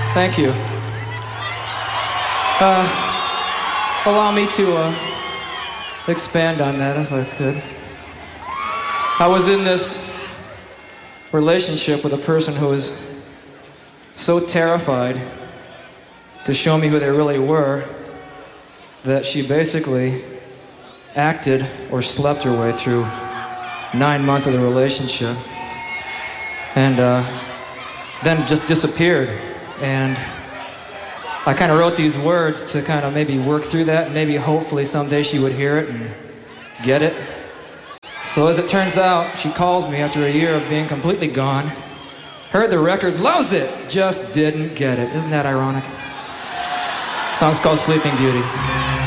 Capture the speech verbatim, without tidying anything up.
Thank you. Uh, allow me to uh, expand on that if I could. I was in this relationship with a person who was so terrified to show me who they really were that she basically acted or slept her way through nine months of the relationship and uh, then just disappeared. And I kind of wrote these words to kind of maybe work through that, and maybe hopefully someday she would hear it and get it. So as it turns out, she calls me after a year of being completely gone. Heard the record, loves it, just didn't get it. Isn't that ironic? The song's called Sleeping Beauty.